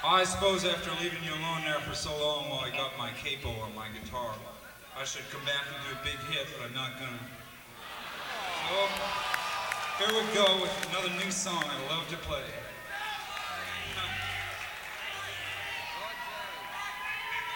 I suppose after leaving you alone there for so long while I got my capo or my guitar, I should come back and do a big hit, but I'm not gonna. So, here we go with another new song I love to play.